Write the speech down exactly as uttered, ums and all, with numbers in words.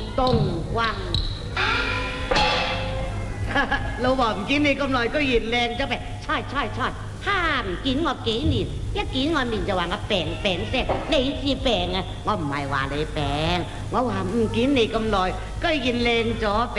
東關。老婆唔見你咁耐，居然靚咗咩？猜猜猜，哈唔見我幾年，一見我面就話我病病聲，你至病啊！我唔係話你病，我話唔見你咁耐，居然靚咗。